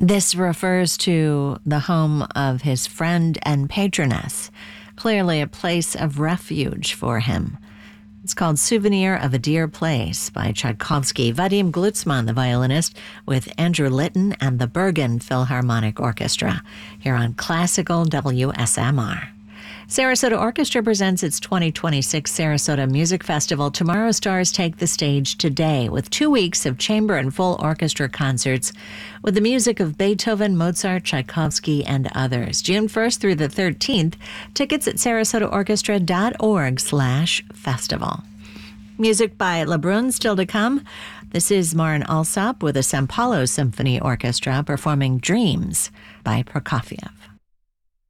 This refers to the home of his friend and patroness, clearly a place of refuge for him. It's called Souvenir of a Dear Place by Tchaikovsky. Vadim Glucksmann, the violinist, with Andrew Litton and the Bergen Philharmonic Orchestra, here on Classical WSMR. Sarasota Orchestra presents its 2026 Sarasota Music Festival. Tomorrow, stars take the stage today with 2 weeks of chamber and full orchestra concerts with the music of Beethoven, Mozart, Tchaikovsky, and others. June 1st through the 13th, tickets at sarasotaorchestra.org/festival. Music by Lebrun still to come. This is Maren Alsop with the San Paulo Symphony Orchestra performing Dreams by Prokofiev.